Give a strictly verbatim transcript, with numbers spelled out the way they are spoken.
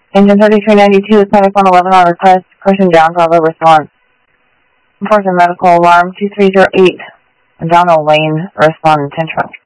Engine thirty-three ninety-two, Panic one eleven on request, person down, Bravo response. Enforcement medical alarm two three zero eight, Donald Lane, respond ten truck.